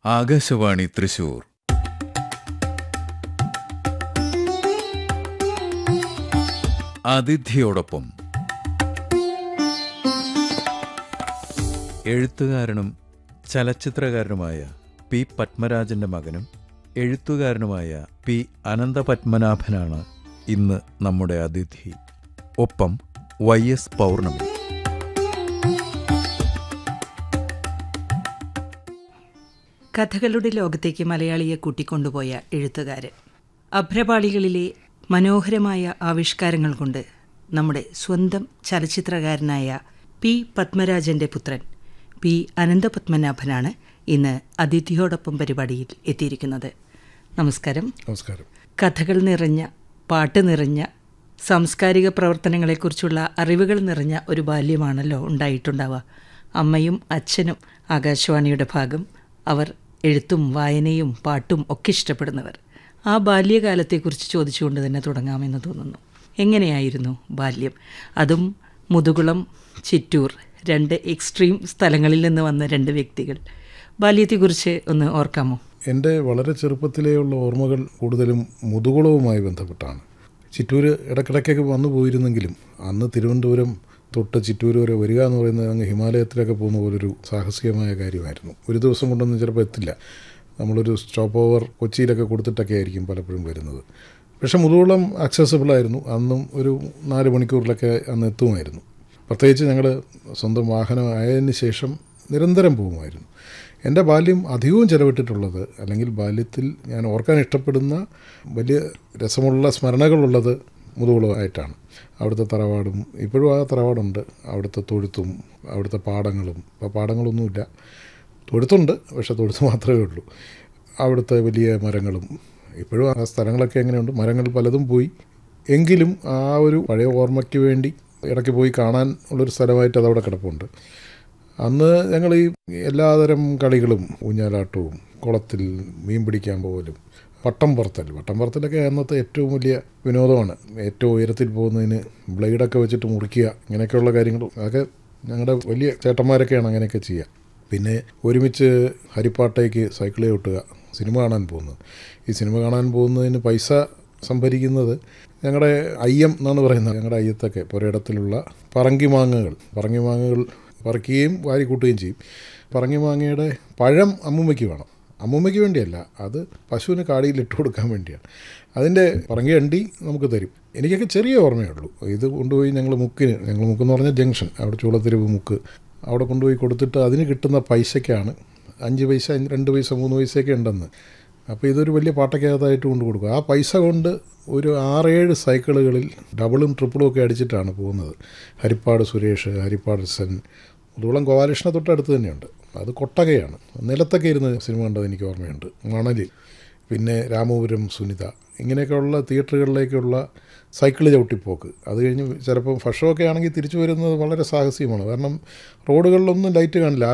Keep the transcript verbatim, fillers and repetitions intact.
ആകാശവാണി തൃശൂർ. അതിഥിയോടൊപ്പം എഴുത്തുകാരനും ചലച്ചിത്രകാരനുമായ പി പത്മരാജന്റെ മകനും എഴുത്തുകാരനുമായ പി അനന്തപത്മനാഭനാണ് ഇന്ന് നമ്മുടെ അതിഥി. ഒപ്പം വൈ എസ് പൗർണമി. കഥകളുടെ ലോകത്തേക്ക് മലയാളിയെ കൂട്ടിക്കൊണ്ടുപോയ എഴുത്തുകാരൻ. അഭ്രപാളികളിലെ മനോഹരമായ ആവിഷ്കാരങ്ങൾ കൊണ്ട് നമ്മുടെ സ്വന്തം ചലച്ചിത്രകാരനായ പി പത്മരാജന്റെ പുത്രൻ പി അനന്തപത്മനാഭനാണ് ഇന്ന് അതിഥിയോടൊപ്പം പരിപാടിയിൽ എത്തിയിരിക്കുന്നത്. നമസ്കാരം. നമസ്കാരം. കഥകൾ നിറഞ്ഞ, പാട്ട് നിറഞ്ഞ, സാംസ്കാരിക പ്രവർത്തനങ്ങളെക്കുറിച്ചുള്ള അറിവുകൾ നിറഞ്ഞ ഒരു ബാല്യമാണല്ലോ ഉണ്ടായിട്ടുണ്ടാവുക. അമ്മയും അച്ഛനും ആകാശവാണിയുടെ ഭാഗം. അവർ എഴുത്തും വായനയും പാട്ടും ഒക്കെ ഇഷ്ടപ്പെടുന്നവർ. ആ ബാല്യകാലത്തെക്കുറിച്ച് ചോദിച്ചുകൊണ്ട് തന്നെ തുടങ്ങാമെന്ന് തോന്നുന്നു. എങ്ങനെയായിരുന്നു ബാല്യം? അതും മുതുകുളം, ചിറ്റൂർ, രണ്ട് എക്സ്ട്രീം സ്ഥലങ്ങളിൽ നിന്ന് വന്ന രണ്ട് വ്യക്തികൾ. ബാല്യത്തെക്കുറിച്ച് ഒന്ന് ഓർക്കാമോ? എൻ്റെ വളരെ ചെറുപ്പത്തിലെയുള്ള ഓർമ്മകൾ കൂടുതലും മുതുകുളവുമായി ബന്ധപ്പെട്ടാണ്. ചിറ്റൂർ ഇടയ്ക്കിടയ്ക്കൊക്കെ വന്നു പോയിരുന്നെങ്കിലും അന്ന് തിരുവനന്തപുരം തൊട്ട് ചിറ്റൂർ വരെ വരിക എന്ന് പറയുന്നത് അങ്ങ് ഹിമാലയത്തിലൊക്കെ പോകുന്ന പോലൊരു സാഹസികമായ കാര്യമായിരുന്നു. ഒരു ദിവസം കൊണ്ടൊന്നും ചിലപ്പോൾ എത്തില്ല. നമ്മളൊരു സ്റ്റോപ്പ് ഓവർ കൊച്ചിയിലൊക്കെ കൊടുത്തിട്ടൊക്കെ ആയിരിക്കും പലപ്പോഴും വരുന്നത്. പക്ഷേ മുതുകുളം ആക്സസിബിളായിരുന്നു. അന്നും ഒരു നാല് മണിക്കൂറിലൊക്കെ അന്ന് എത്തുമായിരുന്നു. പ്രത്യേകിച്ച് ഞങ്ങൾ സ്വന്തം വാഹനം ആയതിന് ശേഷം നിരന്തരം പോകുമായിരുന്നു. എൻ്റെ ബാല്യം അധികവും ചിലവിട്ടിട്ടുള്ളത്, അല്ലെങ്കിൽ ബാല്യത്തിൽ ഞാൻ ഓർക്കാൻ ഇഷ്ടപ്പെടുന്ന വലിയ രസമുള്ള സ്മരണകളുള്ളത് മുതുകുളമായിട്ടാണ്. അവിടുത്തെ തറവാടും, ഇപ്പോഴും ആ തറവാടുണ്ട്, അവിടുത്തെ തൊഴുത്തും അവിടുത്തെ പാടങ്ങളും. ഇപ്പോൾ പാടങ്ങളൊന്നുമില്ല, തൊഴുത്തുണ്ട്, പക്ഷേ തൊഴുത്ത് മാത്രമേ ഉള്ളൂ. അവിടുത്തെ വലിയ മരങ്ങളും. ഇപ്പോഴും ആ സ്ഥലങ്ങളൊക്കെ എങ്ങനെയുണ്ട്, മരങ്ങൾ പലതും പോയി, എങ്കിലും ആ ഒരു പഴയ ഓർമ്മയ്ക്ക് വേണ്ടി ഇടയ്ക്ക് പോയി കാണാൻ ഉള്ളൊരു സ്ഥലമായിട്ട് അതവിടെ കിടപ്പുണ്ട്. അന്ന് ഞങ്ങൾ ഈ എല്ലാതരം കളികളും, ഊഞ്ഞാലാട്ടവും, കുളത്തിൽ മീൻ പിടിക്കാൻ പോകലും, വട്ടം പറത്തൽ. വട്ടം പറത്തലൊക്കെ അന്നത്തെ ഏറ്റവും വലിയ വിനോദമാണ്. ഏറ്റവും ഉയരത്തിൽ പോകുന്നതിന് ബ്ലേഡൊക്കെ വെച്ചിട്ട് മുറിക്കുക, ഇങ്ങനെയൊക്കെയുള്ള കാര്യങ്ങളും അതൊക്കെ ഞങ്ങളുടെ വലിയ ചേട്ടന്മാരൊക്കെയാണ് അങ്ങനെയൊക്കെ ചെയ്യുക. പിന്നെ ഒരുമിച്ച് ഹരിപ്പാട്ടേക്ക് സൈക്കിൾ ചവിട്ടുക, സിനിമ കാണാൻ പോകുന്നത്. ഈ സിനിമ കാണാൻ പോകുന്നതിന് പൈസ സംഭരിക്കുന്നത് ഞങ്ങളുടെ അയ്യം എന്നാണ് പറയുന്നത്. ഞങ്ങളുടെ അയ്യത്തൊക്കെ പുരയിടത്തിലുള്ള പറങ്കിമാങ്ങകൾ പറങ്കിമാങ്ങകൾ പറിക്കുകയും വാരി കൂട്ടുകയും ചെയ്യും. പറങ്കിമാങ്ങയുടെ പഴം അമ്മൂമ്മയ്ക്ക് വേണം. അമ്മൂമ്മയ്ക്ക് വേണ്ടിയല്ല, അത് പശുവിന് കാടിയിൽ ഇട്ട് കൊടുക്കാൻ വേണ്ടിയാണ്. അതിൻ്റെ പറങ്കി അണ്ടി നമുക്ക് തരും. എനിക്കൊക്കെ ചെറിയ ഓർമ്മയുള്ളൂ. ഇത് കൊണ്ടുപോയി ഞങ്ങൾ മുക്കിന്, ഞങ്ങൾ മുക്കെന്ന് പറഞ്ഞാൽ ജംഗ്ഷൻ, അവിടെ ചൂളത്തിരിവ് മുക്ക്, അവിടെ കൊണ്ടുപോയി കൊടുത്തിട്ട് അതിന് കിട്ടുന്ന പൈസയ്ക്കാണ്, അഞ്ച് പൈസ, രണ്ട് പൈസ, മൂന്ന് പൈസയൊക്കെ ഉണ്ടെന്ന്. അപ്പോൾ ഇതൊരു വലിയ പാട്ടക്കകത്തായിട്ട് കൊണ്ട് കൊടുക്കും. ആ പൈസ കൊണ്ട് ഒരു ആറേഴ് സൈക്കിളുകളിൽ ഡബിളും ട്രിപ്പിളും ഒക്കെ അടിച്ചിട്ടാണ് പോകുന്നത്. ഹരിപ്പാട് സുരേഷ്, ഹരിപ്പാട് സെൻ, മുതുകുളം ഗോപാലകൃഷ്ണ തൊട്ടടുത്ത് തന്നെയുണ്ട്. അത് കൊട്ടകയാണ്. നിലത്തൊക്കെ ഇരുന്ന് സിനിമ കണ്ടത് എനിക്ക് ഓർമ്മയുണ്ട്, മണലിൽ. പിന്നെ രാമപുരം സുനിത, ഇങ്ങനെയൊക്കെയുള്ള തിയേറ്ററുകളിലേക്കുള്ള സൈക്കിൾ ചവിട്ടിപ്പോക്ക്. അത് കഴിഞ്ഞ് ചിലപ്പം ഭക്ഷണമൊക്കെ ആണെങ്കിൽ തിരിച്ചു വരുന്നത് വളരെ സാഹസികമാണ്. കാരണം റോഡുകളിലൊന്നും ലൈറ്റ് കാണില്ല.